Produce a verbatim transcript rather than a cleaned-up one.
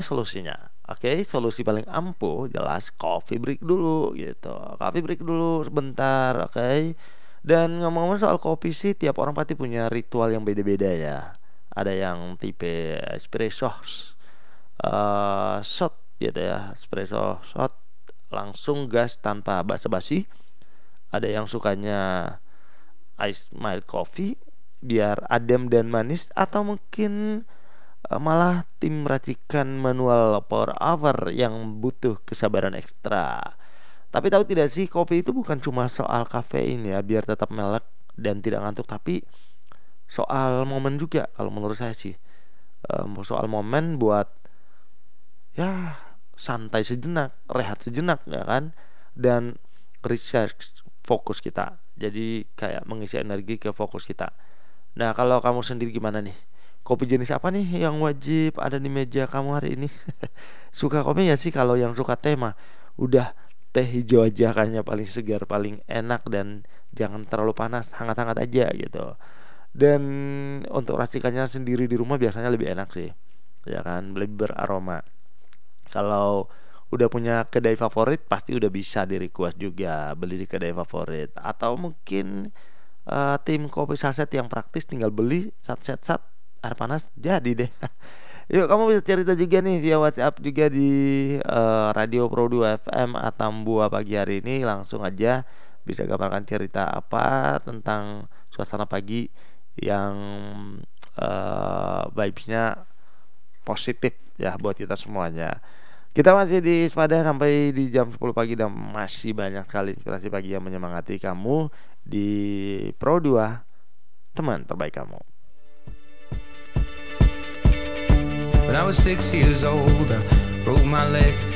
solusinya. Oke, solusi paling ampuh jelas coffee break dulu gitu. Coffee break dulu sebentar, oke. Dan ngomong-ngomong soal kopi sih, tiap orang pasti punya ritual yang beda-beda ya. Ada yang tipe espresso uh, shot gitu ya, espresso shot langsung gas tanpa basa-basi. Ada yang sukanya ice mild coffee biar adem dan manis, atau mungkin uh, malah tim racikan manual pour over yang butuh kesabaran ekstra. Tapi tahu tidak sih, kopi itu bukan cuma soal kafein ya, biar tetap melek dan tidak ngantuk, tapi soal momen juga kalau menurut saya sih. Um, soal momen buat ya santai sejenak, rehat sejenak ya kan, dan research fokus kita. Jadi kayak mengisi energi ke fokus kita. Nah, kalau kamu sendiri gimana nih? Kopi jenis apa nih yang wajib ada di meja kamu hari ini? Suka kopi ya sih? Kalau yang suka teh mah udah teh hijau aja, kayaknya paling segar, paling enak, dan jangan terlalu panas, hangat-hangat aja gitu. Dan untuk racikannya sendiri di rumah biasanya lebih enak sih, ya kan, lebih beraroma. Kalau udah punya kedai favorit pasti udah bisa di request juga beli di kedai favorit, atau mungkin uh, tim kopi saset yang praktis, tinggal beli sat set sat air panas jadi deh. Yuk, kamu bisa cerita juga nih via WhatsApp juga di uh, Radio Pro dua F M Atambua pagi hari ini. Langsung aja bisa gambarkan cerita apa tentang suasana pagi yang uh, vibes-nya positif ya buat kita semuanya. Kita masih di Sepada sampai di jam sepuluh pagi, dan masih banyak sekali inspirasi pagi yang menyemangati kamu di Pro dua, teman terbaik kamu. When I was six years old, I broke my leg.